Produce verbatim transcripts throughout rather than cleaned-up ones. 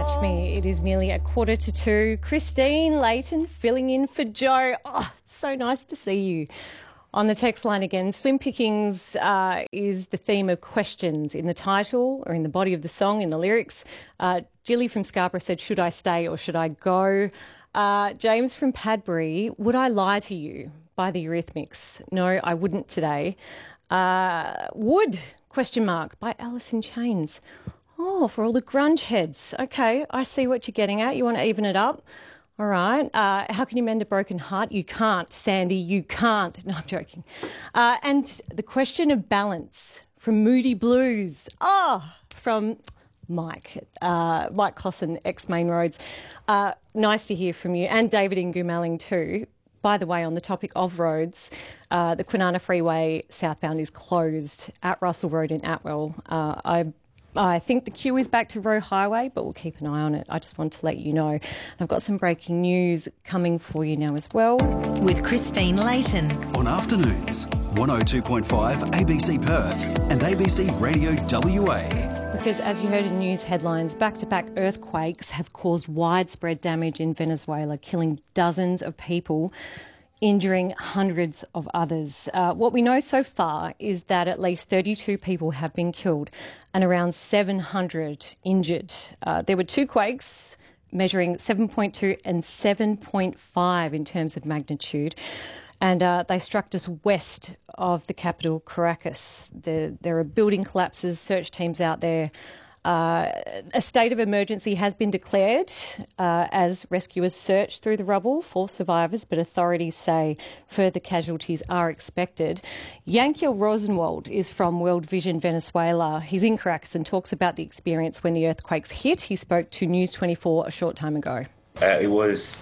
Catch Me. It is nearly a quarter to two. Christine Leighton filling in for Joe. Oh, it's so nice to see you. On the text line again, Slim Pickings uh, is the theme of questions in the title or in the body of the song, in the lyrics. Uh, Jilly from Scarborough said, should I stay or should I go? Uh, James from Padbury, would I lie to you? By the Eurythmics. No, I wouldn't today. Uh, would, question mark, by Alice in Chains. Oh, for all the grunge heads. Okay, I see what you're getting at. You want to even it up? All right. Uh, how can you mend a broken heart? You can't, Sandy. You can't. No, I'm joking. Uh, and the question of balance from Moody Blues. Oh, from Mike, uh, Mike Cosson, ex-Main Roads. Uh, nice to hear from you. And David in Goomalling too. By the way, on the topic of roads, uh, the Kwinana Freeway southbound is closed at Russell Road in Atwell. Uh, I I think the queue is back to Roe Highway, but we'll keep an eye on it. I just want to let you know. I've got some breaking news coming for you now as well. With Christine Leighton. On afternoons, one oh two point five A B C Perth and A B C Radio W A. Because as you heard in news headlines, back-to-back earthquakes have caused widespread damage in Venezuela, killing dozens of people, injuring hundreds of others. Uh, what we know so far is that at least thirty-two people have been killed and around seven hundred injured. Uh, there were two quakes measuring seven point two and seven point five in terms of magnitude, and uh, they struck just west of the capital, Caracas. There, there are building collapses, search teams out there. Uh, a state of emergency has been declared uh, as rescuers search through the rubble for survivors, but authorities say further casualties are expected. Yankiel Rosenwald is from World Vision Venezuela. He's in Caracas and talks about the experience when the earthquakes hit. He spoke to News twenty-four a short time ago. Uh, it was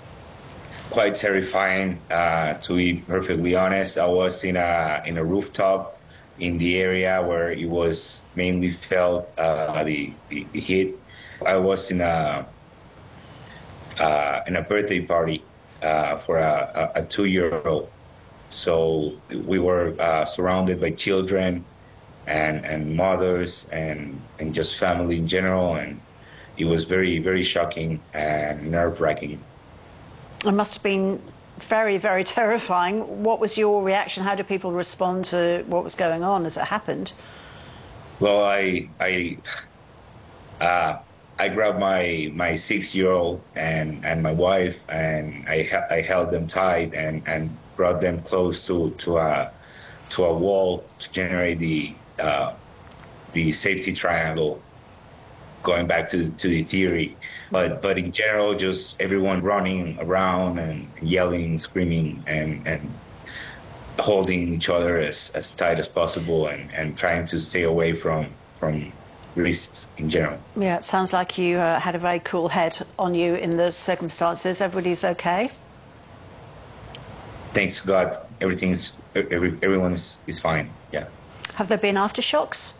quite terrifying, uh, to be perfectly honest. I was in a in a rooftop in the area where it was mainly felt uh, the, the the hit. I was in a uh, in a birthday party uh, for a, a, a two-year-old, so we were uh, surrounded by children and and mothers and and just family in general, and it was very very shocking and nerve-wracking. It must have been very, very terrifying. What was your reaction? How did people respond to what was going on as it happened? Well, I I uh, I grabbed my my six-year-old and, and my wife, and I I held them tight and, and brought them close to to a to a wall to generate the uh, the safety triangle. Going back to to the theory, but but in general, just everyone running around and yelling, screaming, and and holding each other as, as tight as possible, and, and trying to stay away from from risks in general. Yeah, it sounds like you uh, had a very cool head on you in those circumstances. Everybody's okay? Thanks to God, everything's every, everyone is, is fine. Yeah. Have there been aftershocks?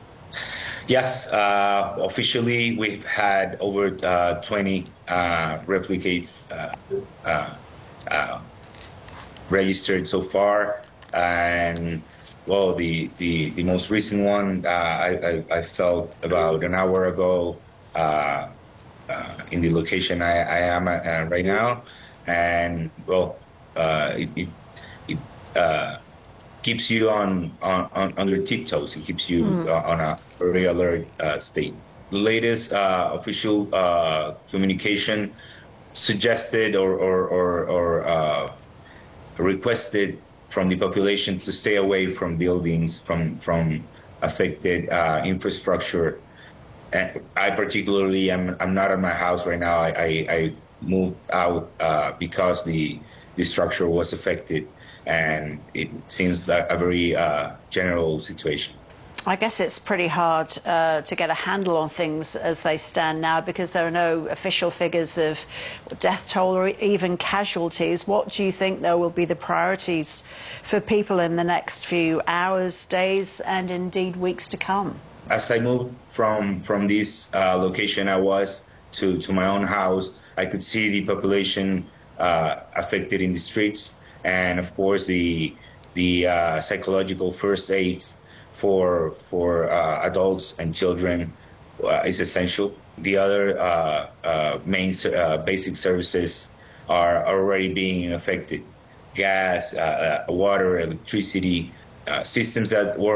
Yes, uh, officially we've had over uh, twenty uh, replicates uh, uh, uh, registered so far, and well, the the, the most recent one uh, I, I, I felt about an hour ago uh, uh, in the location I, I am at uh, right now, and well, uh, it it, it uh, keeps you on, on, on, on your tiptoes. It keeps you mm. uh, on a very alert uh, state. The latest uh, official uh, communication suggested or, or, or, or uh, requested from the population to stay away from buildings, from, from affected uh, infrastructure. And I particularly am I'm not at my house right now. I, I, I moved out uh, because the, the structure was affected. And it seems like a very uh, general situation. I guess it's pretty hard uh, to get a handle on things as they stand now because there are no official figures of death toll or even casualties. What do you think, though, will be the priorities for people in the next few hours, days, and indeed weeks to come? As I moved from, from this uh, location I was to, to my own house, I could see the population uh, affected in the streets. And of course, the the uh, psychological first aids for for uh, adults and children uh, is essential. The other uh, uh, main uh, basic services are already being affected. Gas, uh, uh, water, electricity, uh, systems that were